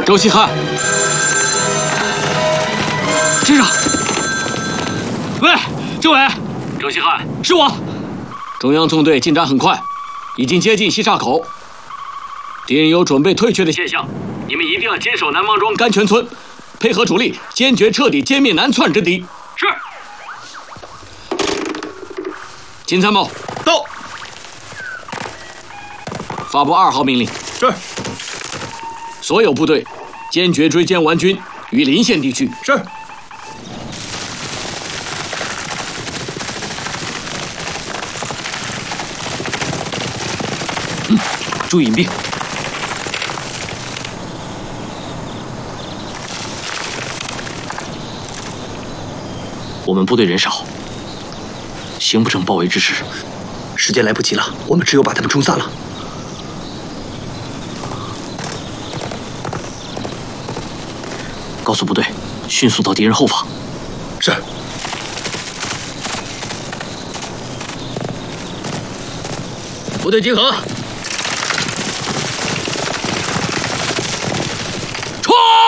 周希汉，身上。喂，政委， 周希汉， 是我。中央纵队进展很快，已经接近西岔口，敌人有准备退却的现象。你们一定要坚守南王庄甘泉村，配合主力，坚决彻底歼灭南窜之敌。 是。 金参谋到。 发布2号命令。 是。 所有部队坚决追歼顽军于临县地区。 是。 注意隐蔽。 我们部队人少，形不成包围之势，时间来不及了，我们只有把他们冲散了。告诉部队，迅速到敌人后方。是。部队集合。 冲！